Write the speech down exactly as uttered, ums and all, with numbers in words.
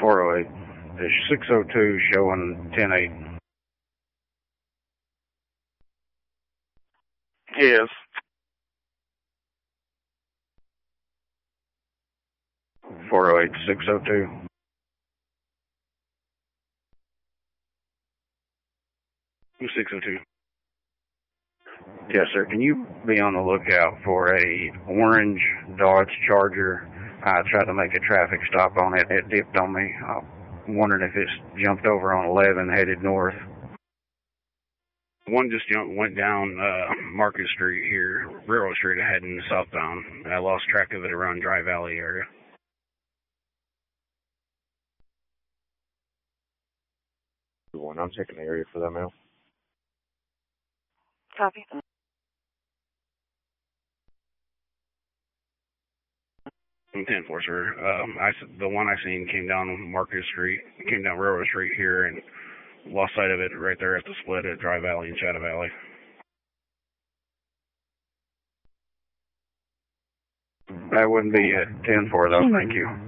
four oh eight. There's six oh two showing ten eight. Yes. four oh eight, six oh two. six oh two. Yes, sir. Can you be on the lookout for a orange Dodge Charger? I tried to make a traffic stop on it. It dipped on me. I'm wondering if it's jumped over on eleven headed north. One just jumped, went down uh, Market Street here, Railroad Street, heading southbound. I lost track of it around Dry Valley area. One, I'm checking the area for that, ma'am. Copy. ten four, sir. Um, I, the one I seen came down Market Street, came down Railroad Street here, and lost sight of it right there at the split at Dry Valley and Shadow Valley. That wouldn't be a ten four, though. Thank you.